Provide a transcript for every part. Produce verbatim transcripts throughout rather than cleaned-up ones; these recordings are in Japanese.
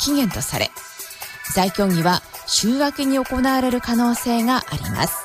期限とされ、再協議は週明けに行われる可能性があります。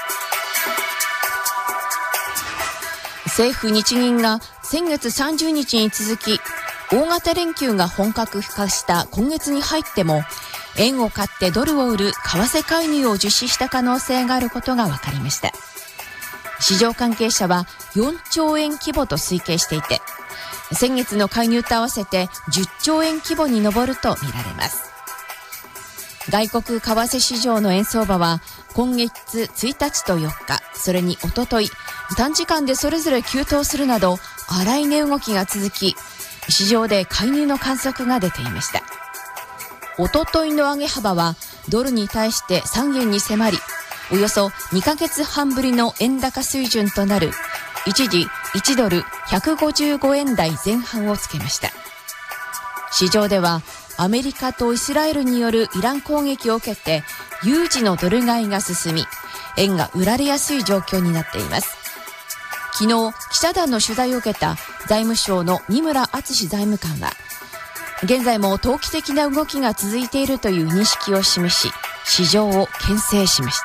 政府日銀が先月さんじゅうにちに続き大型連休が本格化した今月に入っても円を買ってドルを売る為替介入を実施した可能性があることが分かりました。市場関係者はよんちょうえん規模と推計していて、先月の介入と合わせてじゅっちょうえん規模に上るとみられます。外国為替市場の円相場は今月ついたちとよっか、それにおととい、短時間でそれぞれ急騰するなど荒い値動きが続き、市場で介入の観測が出ていました。おとといの上げ幅はドルに対してさんえんに迫り、およそにかげつはんぶりの円高水準となる一時いちドルひゃくごじゅうごえん台前半をつけました。市場ではアメリカとイスラエルによるイラン攻撃を受けて有事のドル買いが進み、円が売られやすい状況になっています。昨日記者団の取材を受けた財務省の二村敦財務官は、現在も投機的な動きが続いているという認識を示し、市場を牽制しました。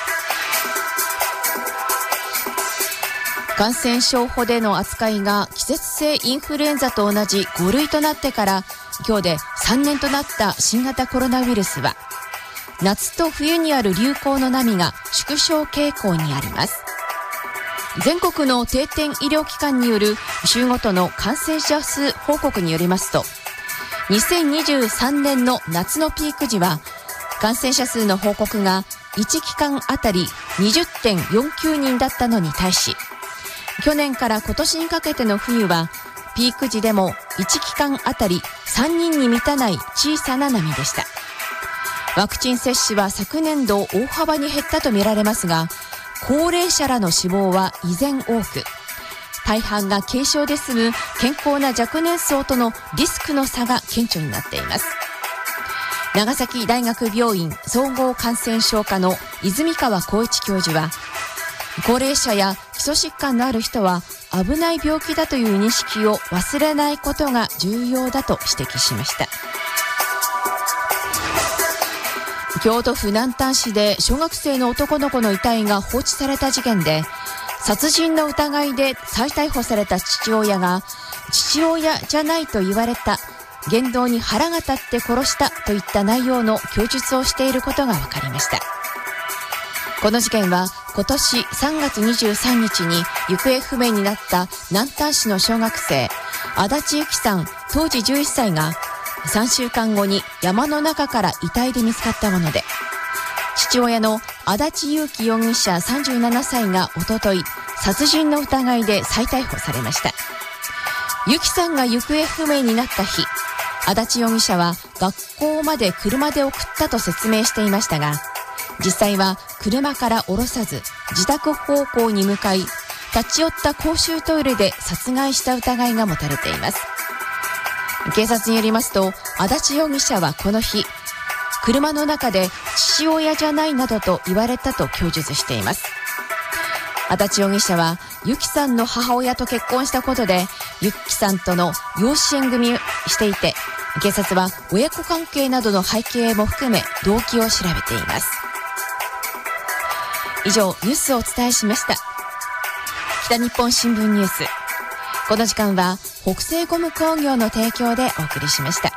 感染症法での扱いが季節性インフルエンザと同じごるいとなってから今日でさんねんとなった新型コロナウイルスは、夏と冬にある流行の波が縮小傾向にあります。全国の定点医療機関による週ごとの感染者数報告によりますと、にせんにじゅうさんねんの夏のピーク時は感染者数の報告がいちきかんあたり にじゅってんよんきゅうにんだったのに対し、去年から今年にかけての冬はピーク時でもいちきかんあたりさんにんに満たない小さな波でした。ワクチン接種は昨年度大幅に減ったとみられますが、高齢者らの死亡は依然多く、大半が軽症で済む健康な若年層とのリスクの差が顕著になっています。長崎大学病院総合感染症科の泉川浩一教授は、高齢者や基礎疾患のある人は危ない病気だという認識を忘れないことが重要だと指摘しました。京都府南丹市で小学生の男の子の遺体が放置された事件で、殺人の疑いで再逮捕された父親が、父親じゃないと言われた、言動に腹が立って殺したといった内容の供述をしていることが分かりました。この事件は今年さんがつにじゅうさんにちに行方不明になった南丹市の小学生足立由紀さん当時じゅういっさいがさんしゅうかんごに山の中から遺体で見つかったもので、父親の足立優貴容疑者さんじゅうななさいがおととい殺人の疑いで再逮捕されました。由紀さんが行方不明になった日、足立容疑者は学校まで車で送ったと説明していましたが、実際は車から降ろさず自宅方向に向かい、立ち寄った公衆トイレで殺害した疑いが持たれています。警察によりますと、足立容疑者はこの日、車の中で父親じゃないなどと言われたと供述しています。足立容疑者は由紀さんの母親と結婚したことで由紀さんとの養子縁組をしていて、警察は親子関係などの背景も含め動機を調べています。以上、ニュースをお伝えしました。北日本新聞ニュース、この時間は北西ゴム工業の提供でお送りしました。